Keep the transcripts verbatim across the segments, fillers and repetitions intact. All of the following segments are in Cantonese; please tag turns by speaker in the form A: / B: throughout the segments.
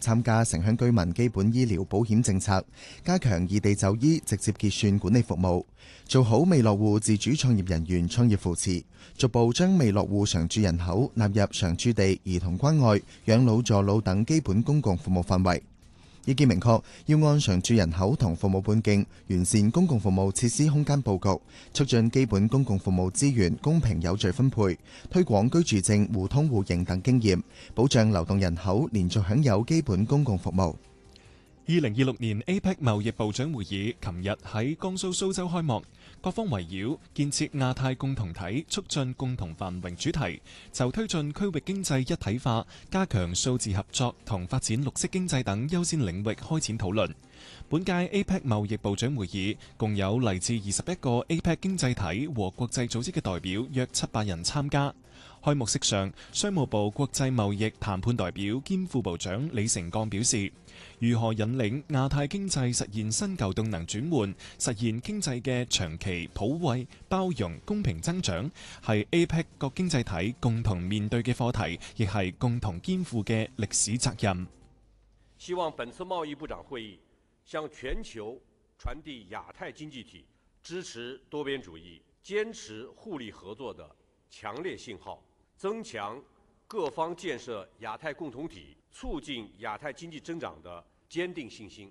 A: 參加城鄉居民基本醫療保險政策，加強異地就醫直接結算管理服務，做好未落戶自主創業人員創業扶持，逐步將未落戶常住人口納入常住地、兒童關愛、養老助老等基本公共服務範圍。意見明確，要按常住人口同服務半徑，完善公共服務設施空間佈局，促進基本公共服務資源公平有序分配，推廣居住證互通互認等經驗，保障流動人口連續享有基本公共服務。
B: 二零二六年 A P E C 貿易部長會議琴日喺江蘇蘇州開幕，各方圍繞建設亞太共同體、促進共同繁榮主題，就推進區域經濟一體化、加強數字合作同發展綠色經濟等優先領域開展討論。本屆 A P E C 貿易部長會議共有嚟自二十一個 A P E C 經濟體和國際組織嘅代表約七百人參加。開幕式上，商務部國際貿易談判代表兼副部長李成鋼表示，如何引領亞太經濟實現新舊動能轉換，實現經濟嘅長期普惠、包容、公平增長，係 A P E C 各經濟體共同面對嘅課題，亦係共同肩負嘅歷史責任。
C: 希望本次貿易部長會議向全球傳遞亞太經濟體支持多邊主義、堅持互利合作的強烈信號，增強各方建設亞太共同體、促進亞太經濟增長的堅定信心。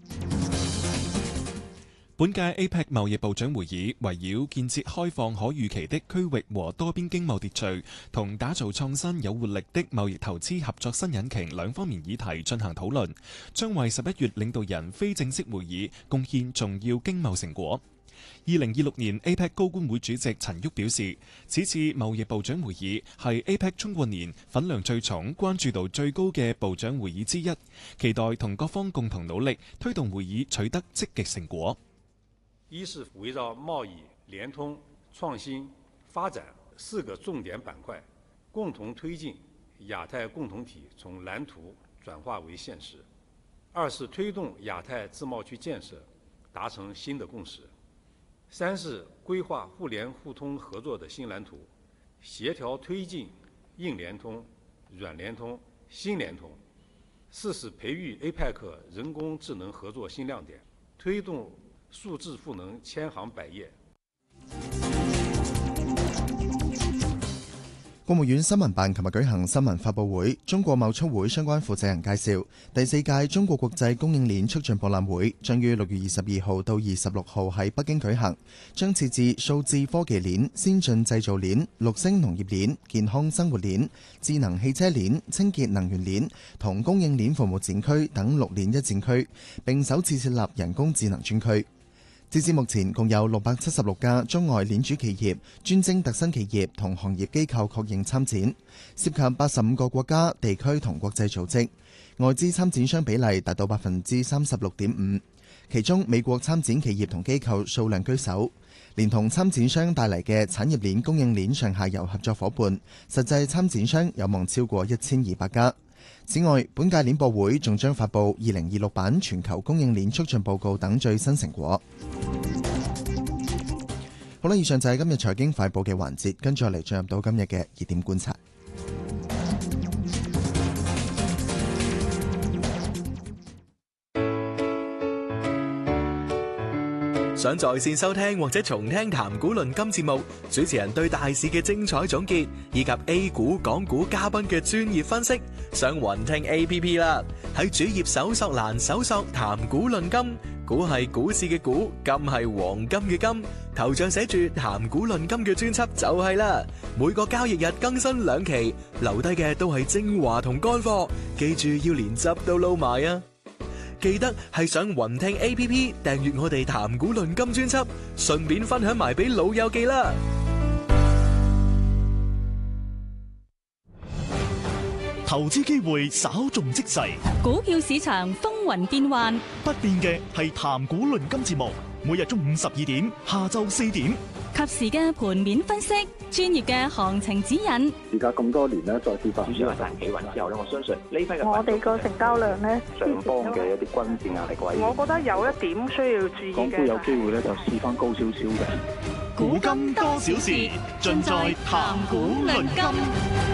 B: 本屆 A P E C 貿易部長會議圍繞建設開放可預期的區域和多邊經貿秩序同打造創新有活力的貿易投資合作新引擎兩方面議題進行討論，將為十一月領導人非正式會議貢獻重要經貿成果。二零二六年 A P E C 高官會主席陳旭表示，此次貿易部長會議係 A P E C 中國年份量最重、關注度最高嘅部長會議之一，期待同各方共同努力，推動會議取得積極成果。
D: 一是圍繞貿易、聯通、創新、發展四個重點板塊，共同推進亞太共同體從藍圖轉化為現實；二是推動亞太自貿區建設達成新的共識；三是規劃互聯互通合作的新藍圖，協調推進硬聯通、軟聯通、新聯通；四是培育 A P E C 人工智能合作新亮點，推動數字賦能千行百業。
A: 國務院新聞辦琴日舉行新聞發佈會，中國貿促會相關負責人介紹，第四屆中國國際供應鏈促進博覽會將於六月二十二號到二十六號喺北京舉行，將設置數字科技鏈、先進製造鏈、綠色農業鏈、健康生活鏈、智能汽車鏈、清潔能源鏈同供應鏈服務展區等六鏈一展區，並首次設立人工智能專區。截至目前，共有六百七十六家中外鏈主企業、專精特新企業同行業機構確認參展，涉及八十五個國家、地區同國際組織，外資參展商比例達到百分之三十六點五，其中美國參展企業同機構數量居首，連同參展商帶嚟嘅產業鏈供應鏈上下游合作伙伴，實際參展商有望超過一千二百家。此外，本屆鏈博會仲將發布二零二六版全球供應鏈促進報告等最新成果。好啦，以上就係今日財經快報嘅環節，跟住嚟進入到今日嘅熱點觀察。
E: 想在線收聽或者重聽談股論金節目，主持人對大市嘅精彩總結，以及 A 股、港股嘉賓嘅專業分析，上雲聽 A P P 啦。喺主頁搜索欄搜索談股論金，股係股市嘅股，金係黃金嘅金，頭像寫住談股論金嘅專輯就係啦。每個交易日更新兩期，留低嘅都係精華同乾貨，記住要連汁都撈埋啊！記得係上雲聽 A P P 訂閱我哋談股論金專輯，順便分享埋俾老友記啦。
F: 投資機會稍縱即逝，
G: 股票市場風雲變幻，
F: 不變嘅係談股論金節目，每日中午十二點，下晝四點，
G: 及時嘅盤面分析，專業嘅行情指引。
H: 而家咁多年咧，再跌翻，
I: 主要係大企穩之後咧，我相信呢批嘅
J: 我哋個成交量咧，
H: 上方嘅一啲均線壓力位，
J: 我覺得有一點需要注意嘅。
H: 港股有機會咧，就試翻高少少嘅。
F: 股金多少事，盡在談股論金。